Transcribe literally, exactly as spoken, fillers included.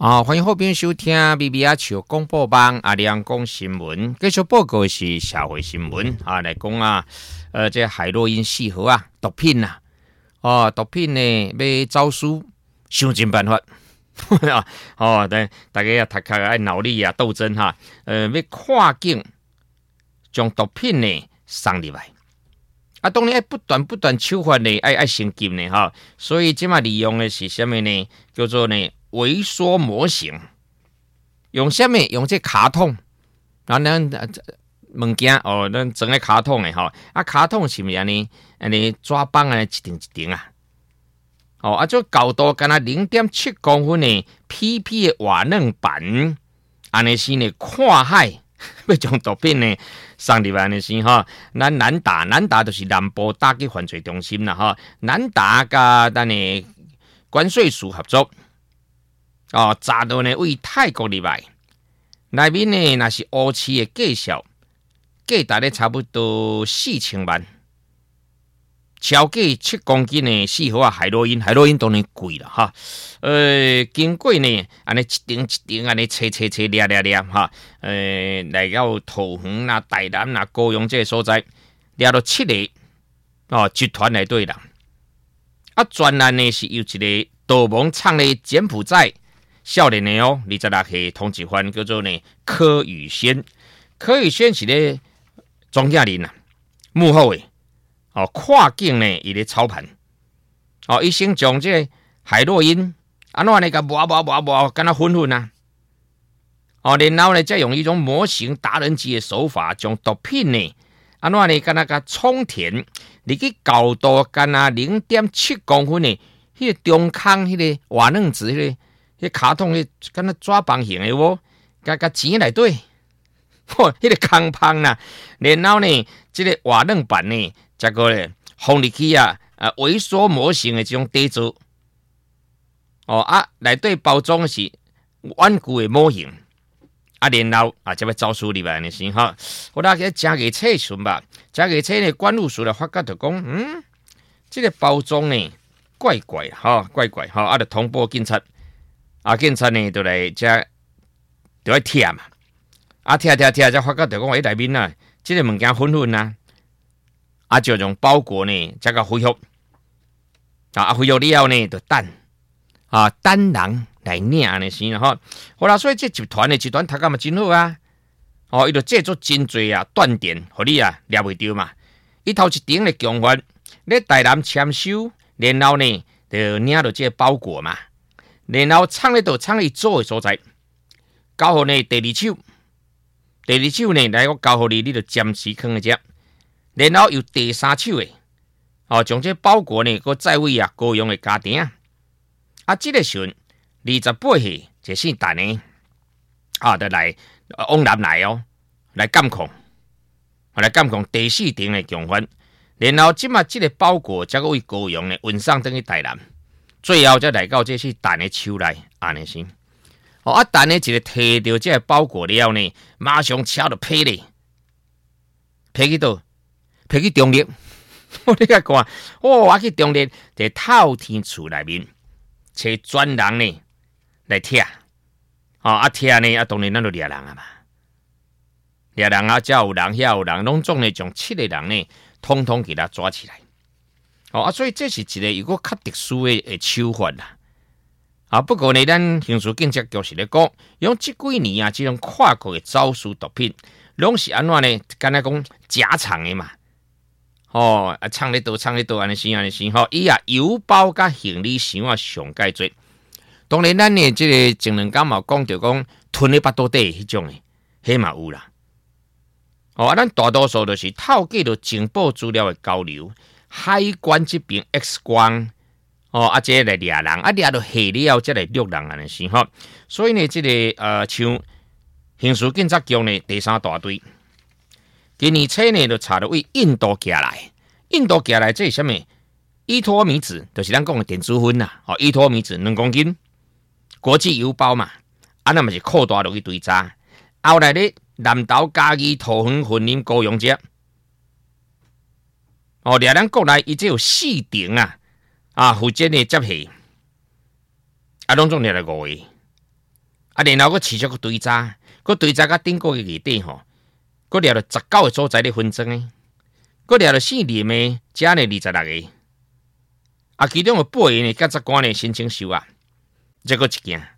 啊，欢迎后边收听 B B 阿球广播网阿亮讲新闻，继续报告的是社会新闻啊，来讲啊，呃，这海洛因四号啊，毒品呐、啊，哦，毒品呢要走私，想尽办法。哦，对，大家要读开爱脑力啊，斗争哈，呃，要跨境将毒品呢送入来。啊，当然要不断不断手法呢，爱爱升级呢哈，所以即马利用的是什么呢？叫做呢微缩模型，用什么？用这卡通，然后咱物件哦，咱整个卡通的哈，啊，卡通是咪安尼？安尼抓棒啊，一顶一顶啊。哦，啊，这高度干那零点七公分的 P P 的瓦楞板，安尼是呢跨海要将毒品呢送入安尼是哈。咱南达南达就是南部打击犯罪中心啦哈。南达甲咱的关税署合作，哦，查到呢为泰国入来，内面呢那是乌市的介绍，价值咧差不多四千万。超过七公斤的四号啊海洛因，海洛因当然贵了哈。呃，经过呢，安尼一顶一顶安尼切切切掠掠掠哈。呃，来到桃园啦、台南啦、高雄这个所在，掠到七个哦集团来对啦。啊，专案呢是由一个导盲创的柬埔寨少年的哦，二十六岁通缉犯叫做呢柯宇轩，柯宇轩是咧庄稼人啊，幕后的。哦，跨境呢，伊咧操盘，哦，伊先将这个海洛因安怎呢个磨磨磨磨，跟他混混啊，哦，然后呢再用一种模型达人级的手法，将毒品呢安怎呢跟那个充填，你去高度跟那零点七公分的，迄、那个中空迄个瓦楞纸迄个，迄卡通迄跟那抓棒型的无，加加钱来对，嚯，迄个空胖啦，然后呢，这个瓦楞板呢。结果咧，放入去啊，啊微缩模型的这种底座，哦啊，内底包装是顽固的模型，啊，然后啊，就要走私入来的时哈，我大家加个测询吧，加个测呢，关务署的发觉就讲，嗯，这个包装呢怪怪哈，怪怪哈，啊，就通报警察，啊，警察呢就来加，就来贴嘛，啊，贴贴贴，才发觉就讲，喺内面啊，这个物件混混啊。啊，就用包裹呢，这个恢复啊，恢复了后呢，就等啊，等人来领安尼先哈。好啦，所以这集团的集团读干嘛真好啊？哦，伊就制作真侪啊断点，互你啊抓袂着嘛。伊头一顶的强法，咧台南签收，然后呢，就领到这个包裹嘛，然后藏咧度藏咧做的所在，交互呢第二手，第二手呢来我交互你，你就暂时放在这。然后由第三手的，哦，将这包裹呢，个载位啊，高雄的家庭啊，啊，这个时阵二十八岁就姓陈的，啊，就来往南来哦，来监控，来监控第四顶的强犯，然后即马这个包裹才个为高雄呢运送等去台南，最后才来到这是陈的手内，安尼先，哦，啊，陈的一个摕到这个包裹了呢，马上车就劈咧，劈去倒。摕去中立，我你甲看，哦，我去中立，在透天厝内面，找专人呢来贴，哦，啊贴呢，啊当然咱就掠人啊嘛，掠人啊，遮有人，遐有人，拢总呢将七个人呢，统统给他抓起来，哦啊，所以这是一个有个较特殊的诶手法啦，啊，不过呢，咱刑事警察局是咧讲，用这几年啊，这种跨国的走私毒品，拢是安怎呢？敢若讲假藏的嘛。哦，啊，藏咧倒，藏咧倒，安尼先，安尼先，吼，伊啊邮包甲行李箱啊上介多。当然，咱呢即个前两天嘛讲着讲吞咧巴肚底迄种诶，迄嘛有啦。哦，啊，咱大多数都是透过着情报资料的交流，海关这边 X 光，哦，啊，这来掠人，啊，掠到下了再来掠人安尼先，吼。所以呢，即、这个呃，像刑事警察局呢第三大队。今年初呢，就查到为印度寄来，印度寄来这是什么？依托米子，就是咱讲的电子烟呐。哦，依托米子两公斤，国际邮包嘛，啊，那么是扩大落去追查。后来咧，南投、嘉义、桃园、云林、高雄这，哦，掠咱国内伊只有四顶啊，啊，负责呢接戏，啊，拢总掠来五个， 啊，然后佮持续佮追查，佮追查到顶个月底吼，佮掠到十九个所在咧纷争诶，佮掠到四年诶，加呢二十六个，啊，其中有八个呢检察官呢申请收押，这个一件。